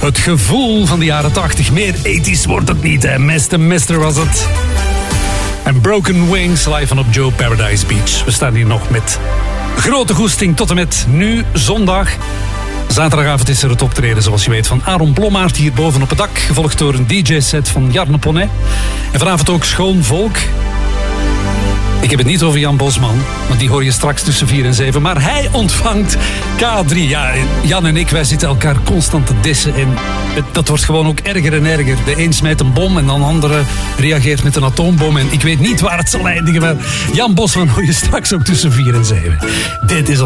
Het gevoel van de jaren 80. Meer 80's wordt het niet, hè. Mester was het. En Broken Wings live van op Joe Paradise Beach. We staan hier nog met grote goesting tot en met nu, zondag. Zaterdagavond is er het optreden, zoals je weet, van Aaron Blommaert hier boven op het dak. Gevolgd door een DJ-set van Jarno Ponnet. En vanavond ook Schoon Volk. Ik heb het niet over Jan Bosman, want die hoor je straks tussen 4 en 7. Maar hij ontvangt K3. Ja, Jan en ik, wij zitten elkaar constant te dissen. En dat wordt gewoon ook erger en erger. De een smijt een bom en de andere reageert met een atoombom. En ik weet niet waar het zal eindigen. Maar Jan Bosman hoor je straks ook tussen 4 en 7. Dit is